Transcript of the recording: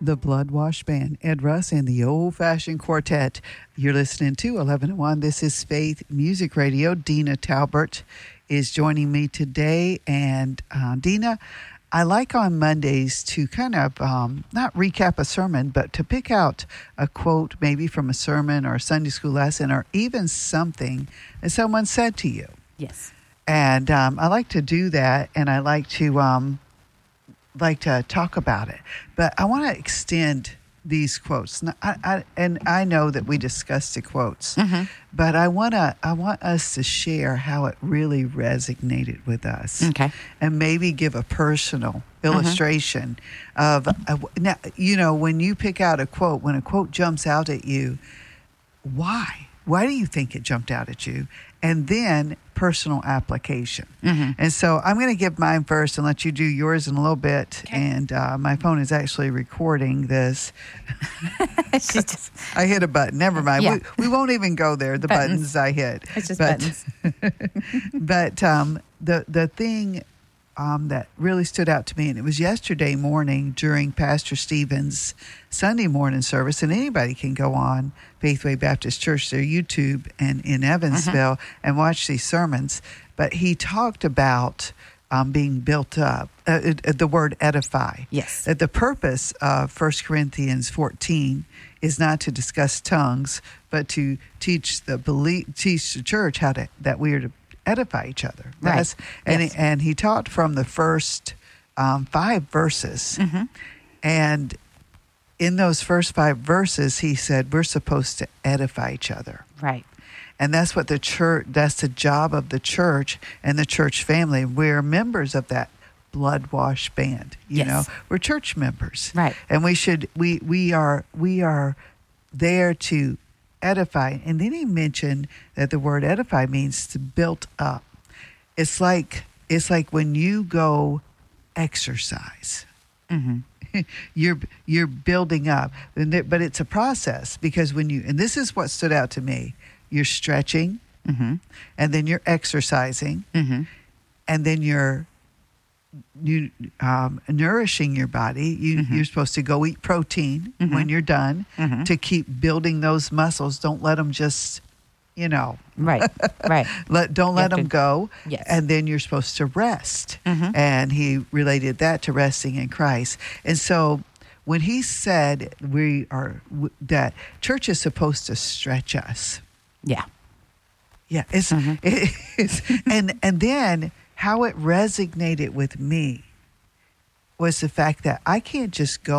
The Blood Wash Band, Ed Russ and the Old Fashioned Quartet. You're listening to 1101. This is Faith Music Radio. Dina Talbert is joining me today. And Dina, I like on Mondays to kind of not recap a sermon, but to pick out a quote maybe from a sermon or a Sunday school lesson or even something that someone said to you. Yes. And I like to do that, and I like to talk about it. But I want to extend these quotes. I know that we discussed the quotes, but I want us to share how it really resonated with us. Okay. And maybe give a personal illustration of, now, you know, when you pick out a quote, when a quote jumps out at you, why? Why do you think it jumped out at you? And then personal application. And so I'm going to give mine first and let you do yours in a little bit. Okay. And my phone is actually recording this. I hit a button. Never mind. Yeah. We won't even go there. The buttons I hit. It's just buttons. But the thing that really stood out to me, and it was yesterday morning during Pastor Stephen's Sunday morning service, and anybody can go on Faithway Baptist Church, their YouTube, and in Evansville and watch these sermons. But he talked about being built up, the word edify. Yes. That the purpose of 1 Corinthians 14 is not to discuss tongues, but to teach the church that we are to edify each other. Right. And he taught from the first 5 verses. And in those first 5 verses, he said, we're supposed to edify each other. Right. And that's what that's the job of the church and the church family. We're members of that blood wash band. You know, we're church members. Right. And we are there to edify. And then he mentioned that the word edify means to build up. It's like when you go exercise. You're building up, but it's a process, because and this is what stood out to me, you're stretching, and then you're exercising, and then you're nourishing your body. You're supposed to go eat protein when you're done to keep building those muscles. Don't let them just, Right. Don't let them go. Yes. And then you're supposed to rest. And he related that to resting in Christ. And so when he said that church is supposed to stretch us. Yeah. Yeah. And then how it resonated with me was the fact that I can't just go